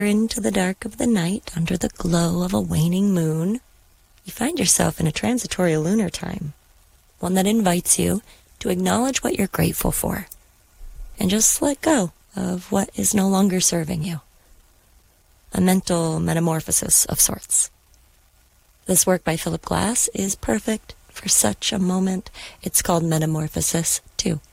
into the dark of the night under the glow of a waning moon, you find yourself in a transitory lunar time, one that invites you to acknowledge what you're grateful for and just let go of what is no longer serving you. A mental metamorphosis of sorts. This work by Philip Glass is perfect for such a moment. It's called Metamorphosis 2.